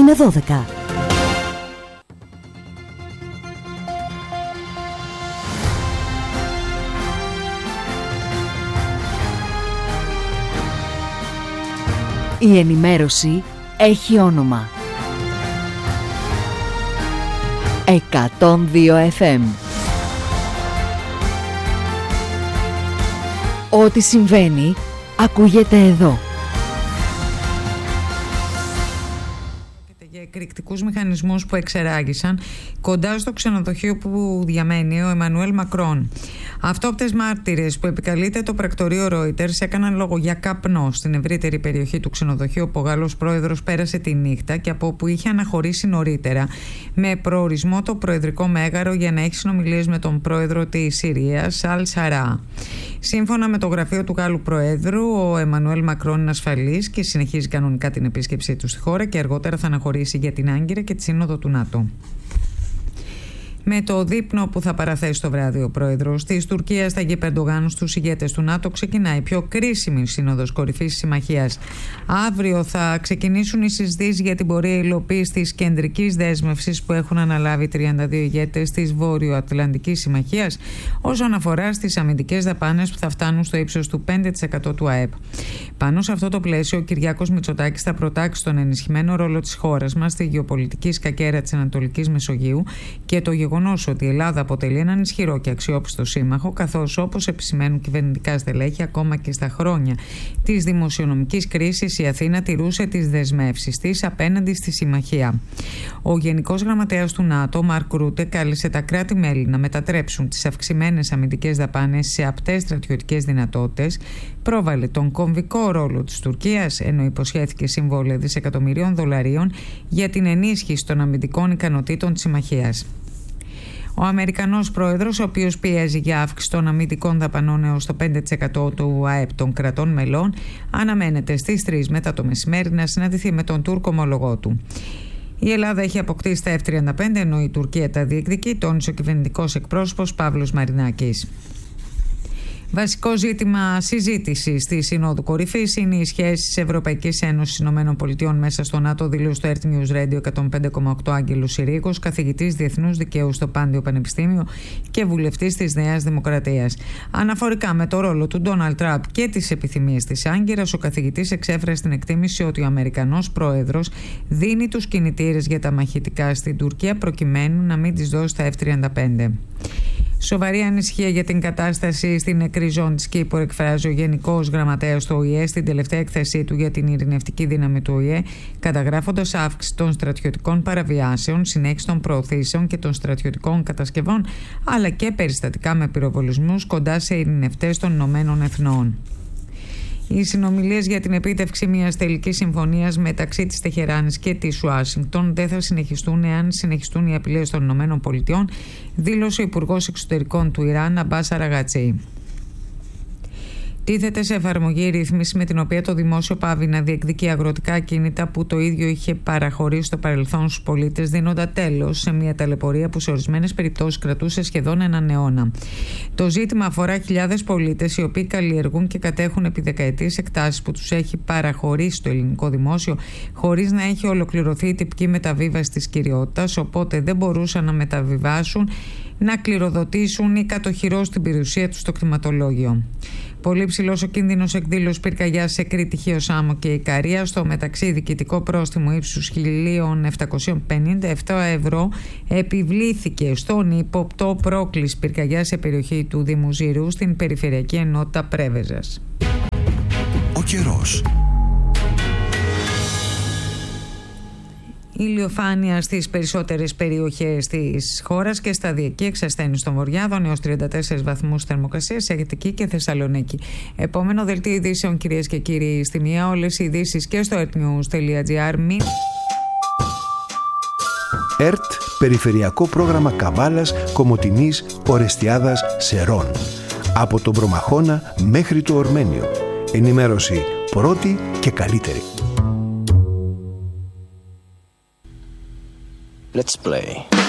με 12. Η ενημέρωση έχει όνομα. 102 FM. Ό,τι συμβαίνει, ακούγεται εδώ. Για εκρηκτικούς μηχανισμούς που εξεράγησαν κοντά στο ξενοδοχείο που διαμένει ο Εμμανουέλ Μακρόν. Αυτόπτες μάρτυρες που επικαλείται το πρακτορείο Reuters έκαναν λόγο για καπνό στην ευρύτερη περιοχή του ξενοδοχείου όπου ο Γάλλος πρόεδρος πέρασε τη νύχτα και από όπου είχε αναχωρήσει νωρίτερα με προορισμό το προεδρικό μέγαρο για να έχει συνομιλίες με τον πρόεδρο της Συρίας, Αλ Σαρά. Σύμφωνα με το γραφείο του Γάλλου Προέδρου, ο Εμμανουέλ Μακρόν είναι ασφαλής και συνεχίζει κανονικά την επίσκεψή του στη χώρα και αργότερα θα αναχωρήσει για την Άγκυρα και τη Σύνοδο του ΝΑΤΟ. Με το δείπνο που θα παραθέσει το βράδυ ο πρόεδρος της Τουρκίας Ταγίπ Ερντογάν στους ηγέτες του ΝΑΤΟ ξεκινάει η πιο κρίσιμη σύνοδος κορυφής της συμμαχίας. Αύριο θα ξεκινήσουν οι συζητήσεις για την πορεία υλοποίησης της κεντρικής δέσμευσης που έχουν αναλάβει 32 ηγέτες της Βόρειο-Ατλαντικής Συμμαχίας όσον αφορά στις αμυντικές δαπάνες που θα φτάνουν στο ύψος του 5% του ΑΕΠ. Πάνω σε αυτό το πλαίσιο, ο Κυριάκος Μητσοτάκης θα προτάξει τον ενισχυμένο ρόλο της χώρας μας στη γεωπολιτική σκακέρα της Ανατολικής Μεσογείου και το γεγονός ότι η Ελλάδα αποτελεί έναν ισχυρό και αξιόπιστο σύμμαχο, καθώς όπως επισημαίνουν κυβερνητικά στελέχη, ακόμα και στα χρόνια της δημοσιονομικής κρίσης η Αθήνα τηρούσε τις δεσμεύσεις της απέναντι στη συμμαχία. Ο Γενικός Γραμματέας του ΝΑΤΟ, Μαρκ Ρούτε, κάλεσε τα κράτη-μέλη να μετατρέψουν τις αυξημένες αμυντικές δαπάνες σε απτές στρατιωτικές δυνατότητες, πρόβαλε τον κομβικό ρόλο της Τουρκίας, ενώ υποσχέθηκε συμβόλαια δισεκατομμυρίων δολαρίων για την ενίσχυση των αμυντικών ικανοτήτων της συμμαχίας. Ο Αμερικανός πρόεδρος, ο οποίος πιέζει για αύξηση των αμυντικών δαπανών έως το 5% του ΑΕΠ των κρατών μελών, αναμένεται στις 3 μετά το μεσημέρι να συναντηθεί με τον Τούρκο ομολογό του. Η Ελλάδα έχει αποκτήσει τα F-35, ενώ η Τουρκία τα διεκδικεί, τόνισε ο κυβερνητικός εκπρόσωπος Παύλος Μαρινάκης. Βασικό ζήτημα συζήτησης στη Συνόδου Κορυφής είναι οι σχέσεις της Ευρωπαϊκής Ένωσης ΗΠΑ μέσα στο ΝΑΤΟ, δήλωσε το Earth News Radio 105,8 Άγγελος Συρίγος, καθηγητής Διεθνούς Δικαίου στο Πάντιο Πανεπιστήμιο και βουλευτής της Νέας Δημοκρατίας. Αναφορικά με το ρόλο του Ντόναλντ Τραμπ και τις επιθυμίες της Άγκυρας, ο καθηγητής εξέφρασε την εκτίμηση ότι ο Αμερικανός πρόεδρος δίνει τους κινητήρες για τα μαχητικά στην Τουρκία προκειμένου να μην της δώσει τα F-35. Σοβαρή ανησυχία για την κατάσταση στην νεκρή ζώνη της Κύπρου εκφράζει ο Γενικός Γραμματέας του ΟΗΕ στην τελευταία έκθεσή του για την ειρηνευτική δύναμη του ΟΗΕ, καταγράφοντας αύξηση των στρατιωτικών παραβιάσεων, συνέχιση των προωθήσεων και των στρατιωτικών κατασκευών, αλλά και περιστατικά με πυροβολισμούς κοντά σε ειρηνευτές των Ηνωμένων Εθνών. Οι συνομιλίες για την επίτευξη μιας τελικής συμφωνίας μεταξύ της Τεχεράνης και της Ουάσιγκτον δεν θα συνεχιστούν εάν συνεχιστούν οι απειλές των ΗΠΑ, δήλωσε ο Υπουργός Εξωτερικών του Ιράν, Αμπάς Αραγατσί. Τίθεται σε εφαρμογή η ρύθμιση με την οποία το δημόσιο πάβει να διεκδικεί αγροτικά ακίνητα που το ίδιο είχε παραχωρήσει στο παρελθόν στους πολίτες, δίνοντα τέλος σε μια ταλαιπωρία που σε ορισμένες περιπτώσεις κρατούσε σχεδόν έναν αιώνα. Το ζήτημα αφορά χιλιάδες πολίτες οι οποίοι καλλιεργούν και κατέχουν επί δεκαετίες εκτάσεις που τους έχει παραχωρήσει το ελληνικό δημόσιο, χωρίς να έχει ολοκληρωθεί η τυπική μεταβίβαση της κυριότητας, οπότε δεν μπορούσαν να μεταβιβάσουν, να κληροδοτήσουν ή κατοχυρώσουν την περιουσία τους στο κτηματολόγιο. Πολύ ψηλός ο κίνδυνος εκδήλωσης πυρκαγιάς σε Κρήτη, Χίο Σάμο και Ικαρία. Στο μεταξύ, διοικητικό πρόστιμο ύψους 1.757 ευρώ επιβλήθηκε στον ύποπτο πρόκληση πυρκαγιάς σε περιοχή του Δήμου Ζήρου στην Περιφερειακή Ενότητα Πρέβεζας. Ο καιρός. Ηλιοφάνεια στις περισσότερες περιοχές της χώρας και σταδιακή εξασθένη στον Βορειάδων έως 34 βαθμούς θερμοκρασίας σε Αττική και Θεσσαλονίκη. Επόμενο δελτίο ειδήσεων, κυρίες και κύριοι, στη μία. Όλες οι ειδήσεις και στο earthnews.gr. ΕΡΤ, Περιφερειακό Πρόγραμμα Καβάλας, Κομοτηνής, Ορεστιάδας, Σερών. Από τον Προμαχώνα μέχρι το Ορμένιο. Ενημέρωση πρώτη και καλύτερη. Let's play.